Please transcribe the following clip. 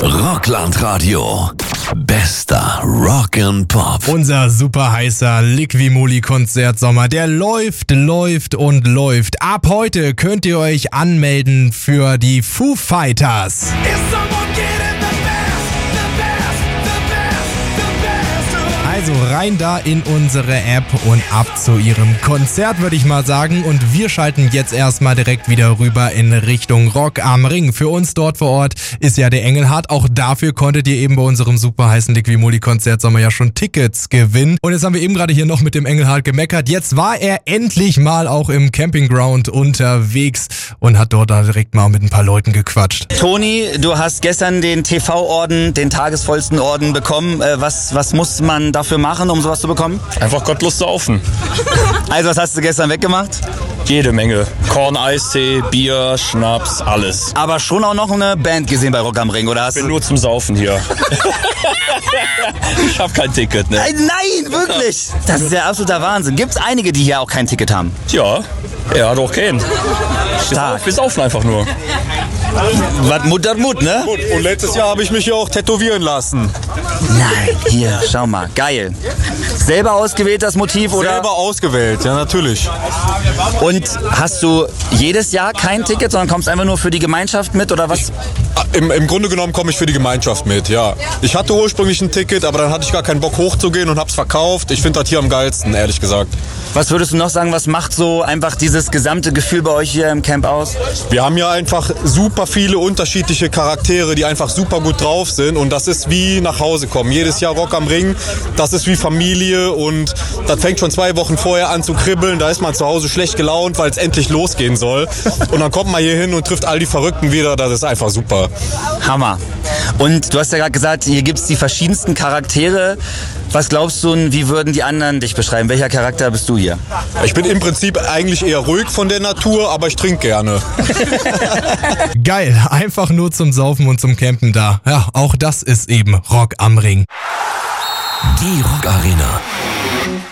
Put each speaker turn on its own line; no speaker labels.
Rockland-Radio. Bester Rock and Pop.
Unser super heißer Liqui-Moly-Konzertsommer, der läuft und läuft. Ab heute könnt ihr euch anmelden für die Foo Fighters. Also rein da in unsere App und ab zu ihrem Konzert, würde ich mal sagen. Und wir schalten jetzt erstmal direkt wieder rüber in Richtung Rock am Ring. Für uns dort vor Ort ist ja der Engelhardt. Auch dafür konntet ihr eben bei unserem super heißen Liqui-Moly-Konzertsommer ja schon Tickets gewinnen. Und jetzt haben wir eben gerade hier noch mit dem Engelhardt gemeckert. Jetzt war er endlich mal auch im Campingground unterwegs und hat dort da direkt mal mit ein paar Leuten gequatscht.
Toni, du hast gestern den TV-Orden, den tagesvollsten Orden bekommen. Was muss man dafür machen, um sowas zu bekommen?
Einfach gottlos saufen.
Also was hast du gestern weggemacht?
Jede Menge. Korn, Eistee, Bier, Schnaps, alles.
Aber schon auch noch eine Band gesehen bei Rock am Ring, oder hast
Ich bin nur zum Saufen hier. Ich habe kein Ticket, ne?
Nein, wirklich? Das ist ja absoluter Wahnsinn. Gibt's einige, die hier auch kein Ticket haben?
Ja, er hat auch keinen.
Stark.
Wir saufen einfach nur.
Was Mut hat Mut, ne?
Und letztes Jahr habe ich mich ja auch tätowieren lassen.
Nein, hier, schau mal, geil. Selber ausgewählt das Motiv, oder?
Selber ausgewählt, ja natürlich.
Und hast du jedes Jahr kein Ticket, sondern kommst einfach nur für die Gemeinschaft mit, oder was?
Im Grunde genommen komme ich für die Gemeinschaft mit, ja. Ich hatte ursprünglich ein Ticket, aber dann hatte ich gar keinen Bock hochzugehen und hab's verkauft. Ich finde das hier am geilsten, ehrlich gesagt.
Was würdest du noch sagen, was macht so einfach dieses gesamte Gefühl bei euch hier im Camp aus?
Wir haben ja einfach super viele unterschiedliche Charaktere, die einfach super gut drauf sind und das ist wie nach Hause kommen. Jedes Jahr Rock am Ring, das ist wie Familie und das fängt schon 2 Wochen vorher an zu kribbeln. Da ist man zu Hause schlecht gelaunt, weil es endlich losgehen soll. Und dann kommt man hier hin und trifft all die Verrückten wieder, das ist einfach super.
Hammer. Und du hast ja gerade gesagt, hier gibt es die verschiedensten Charaktere. Was glaubst du, wie würden die anderen dich beschreiben? Welcher Charakter bist du hier?
Ich bin im Prinzip eigentlich eher ruhig von der Natur, aber ich trinke gerne.
Geil, einfach nur zum Saufen und zum Campen da. Ja, auch das ist eben Rock am Ring.
Die Rock Arena.